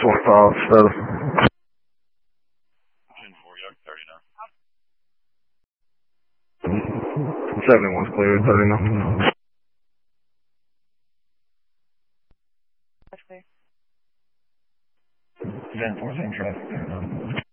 25 status. 71's clear, 30 now. That's clear. Then 14 traffic.